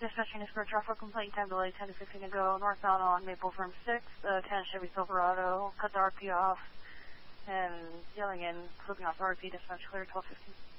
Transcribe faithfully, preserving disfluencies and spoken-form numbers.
dispatching is for a traffic complaint, time delay ten to fifteen to go, northbound on Maple from six, uh, ten Chevy Silverado, cut the R P off, and yelling in, flipping off the R P, dispatch clear twelve fifteen.